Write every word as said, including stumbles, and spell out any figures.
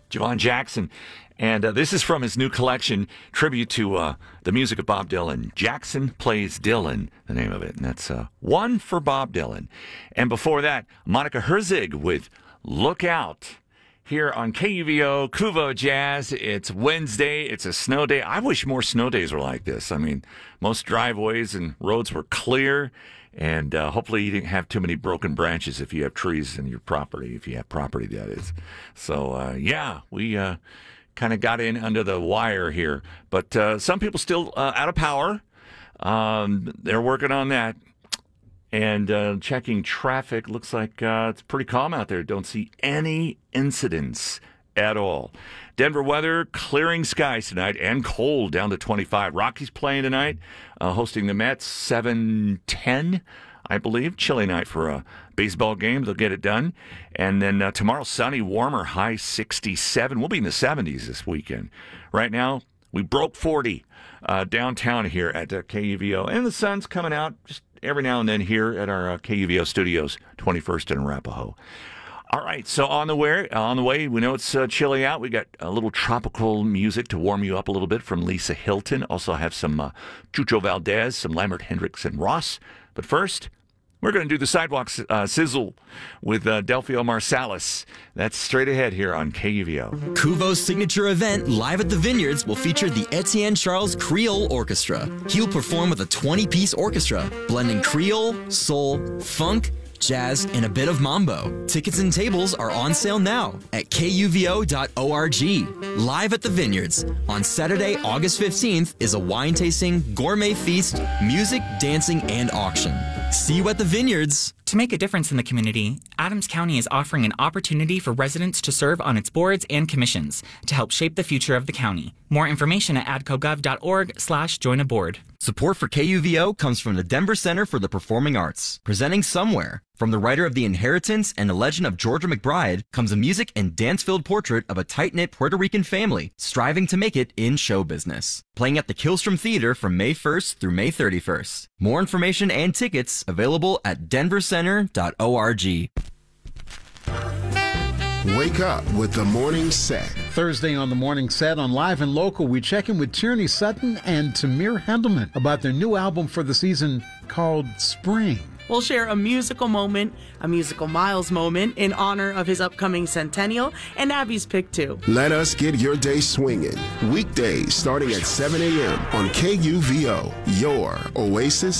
Javon Jackson. And uh, this is from his new collection, tribute to uh, the music of Bob Dylan. Jackson Plays Dylan, the name of it. And that's uh, One for Bob Dylan. And before that, Monica Herzig with Look Out. Here on K U V O, Kuvo Jazz. It's Wednesday. It's a snow day. I wish more snow days were like this. I mean, most driveways and roads were clear. And uh, hopefully you didn't have too many broken branches if you have trees in your property, if you have property, that is. So, uh, yeah, we... Uh, kind of got in under the wire here. But uh, some people still uh, out of power. Um, they're working on that. And uh, checking traffic, looks like uh, it's pretty calm out there. Don't see any incidents at all. Denver weather, clearing skies tonight and cold down to twenty-five. Rockies playing tonight, uh, hosting the Mets, seven ten. I believe. Chilly night for a baseball game. They'll get it done. And then uh, tomorrow, sunny, warmer, high sixty-seven. We'll be in the seventies this weekend. Right now, we broke forty uh, downtown here at uh, K U V O. And the sun's coming out just every now and then here at our uh, K U V O studios, twenty-first and Arapahoe. All right, so on the way, on the way, we know it's uh, chilly out. We got a little tropical music to warm you up a little bit from Lisa Hilton. Also have some uh, Chucho Valdez, some Lambert Hendricks and Ross. But first, we're going to do the Sidewalk uh, Sizzle with uh, Delfio Marsalis. That's straight ahead here on K U V O. Kuvo's signature event, Live at the Vineyards, will feature the Etienne Charles Creole Orchestra. He'll perform with a twenty-piece orchestra, blending Creole, soul, funk, jazz, and a bit of mambo. Tickets and tables are on sale now at K U V O dot org. Live at the Vineyards on Saturday, August fifteenth is a wine tasting, gourmet feast, music, dancing, and auction. See you at the Vineyards. To make a difference in the community, Adams County is offering an opportunity for residents to serve on its boards and commissions to help shape the future of the county. More information at adcogov dot org slash join a board. Support for K U V O comes from the Denver Center for the Performing Arts, presenting Somewhere. From the writer of The Inheritance and the Legend of Georgia McBride comes a music and dance-filled portrait of a tight-knit Puerto Rican family striving to make it in show business. Playing at the Killstrom Theater from May first through May thirty-first. More information and tickets available at denver center dot org. Wake up with the Morning Set. Thursday on the Morning Set on Live and Local, we check in with Tierney Sutton and Tamir Hendelman about their new album for the season called Spring. We'll share a musical moment, a musical Miles moment in honor of his upcoming centennial, and Abby's pick too. Let us get your day swinging. Weekdays starting at seven a.m. on K U V O, your Oasis